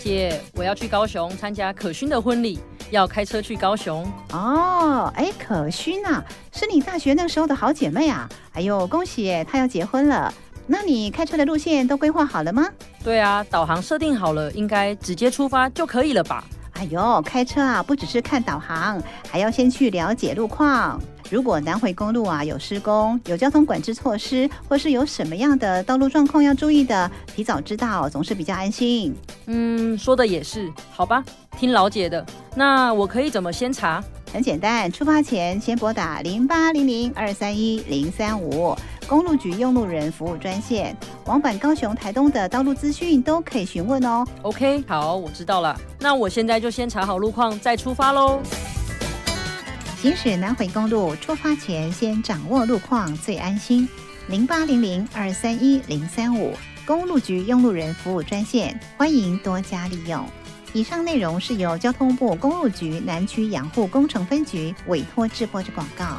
姐，我要去高雄参加可勋的婚礼，要开车去高雄。 哦，可勋啊，是你大学那时候的好姐妹啊！哎呦，恭喜耶，她要结婚了。那你开车的路线都规划好了吗？ 对啊，导航设定好了，应该直接出发就可以了吧？ 哎呦，开车啊，不只是看导航，还要先去了解路况。如果南回公路啊有施工、有交通管制措施，或是有什么样的道路状况要注意的，提早知道总是比较安心。 说的也是，好吧，听老姐的。那我可以怎么先查？ 很简单，出发前先拨打0800-231-035公路局用路人服务专线，往返高雄、台东的道路资讯都可以询问哦。 OK， 好，我知道了。那我现在就先查好路况，再出发喽。 行驶南回公路，出发前先掌握路况最安心。0800-231-035公路局用路人服务专线，欢迎多加利用。以上内容是由交通部公路局南区养护工程分局委托制播之广告。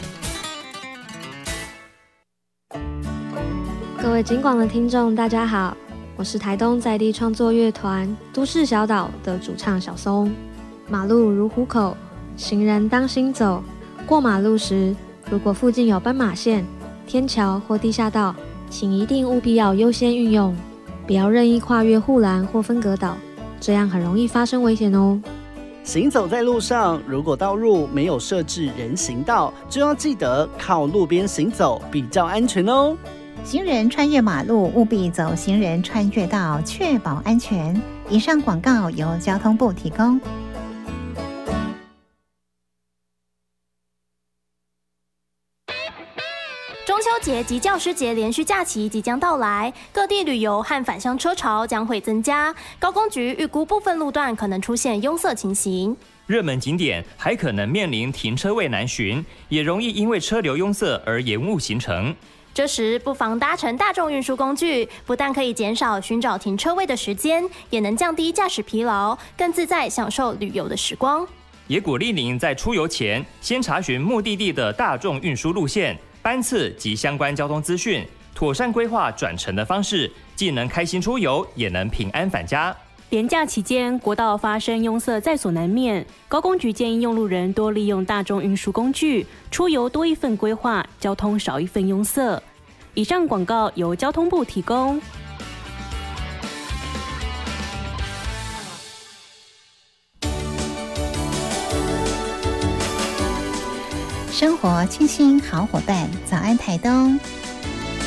各位警广的听众，大家好，我是台东在地创作乐团都市小岛的主唱小松。马路如虎口，行人当心走。过马路时，如果附近有斑马线、天桥或地下道，请一定务必要优先运用，不要任意跨越护栏或分隔岛，这样很容易发生危险哦。 行走在路上，如果道路没有设置人行道，就要记得靠路边行走比较安全哦。 行人穿越马路，务必走行人穿越道，确保安全。以上广告由交通部提供。 中秋节及教师节连续假期即将到来，各地旅游和返乡车潮将会增加。高工局预估部分路段可能出现拥塞情形， 热门景点还可能面临停车位难寻，也容易因为车流拥塞而延误行程。 这时不妨搭乘大众运输工具，不但可以减少寻找停车位的时间，也能降低驾驶疲劳，更自在享受旅游的时光。 也鼓励您在出游前先查询目的地的大众运输路线、班次及相关交通资讯，妥善规划转乘的方式，既能开心出游，也能平安返家。 连假期间，国道发生拥塞在所难免。高工局建议用路人多利用大众运输工具，出游多一份规划，交通少一份拥塞。以上广告由交通部提供。 生活清新好伙伴，早安台东。